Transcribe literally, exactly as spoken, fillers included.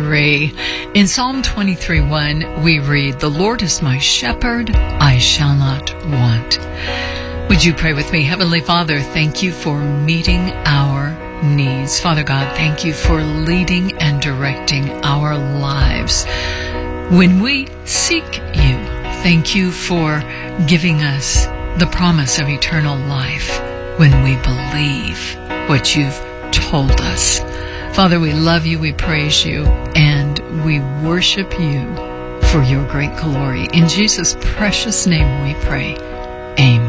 twenty-three. In Psalm twenty-three one, we read, "The Lord is my shepherd, I shall not want." Would you pray with me? Heavenly Father, thank you for meeting our needs. Father God, thank you for leading and directing our lives. When we seek you, thank you for giving us the promise of eternal life when we believe what you've told us. Father, we love you, we praise you, and we worship you for your great glory. In Jesus' precious name we pray. Amen.